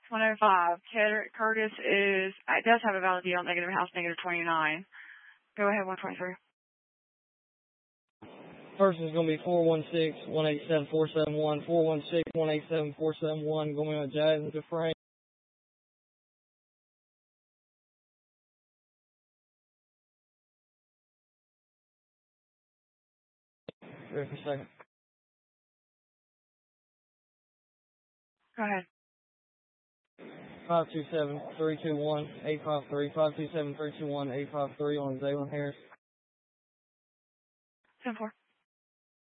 105. Curtis does have a valid deal, negative house, negative 29. Go ahead, 123. First is going to be 416-187-471, 416-187-471, going on Jazz and Dufresne. Wait for a second. Go ahead. 527-321-853, 527-321-853 on Zaylen Harris. 10-4.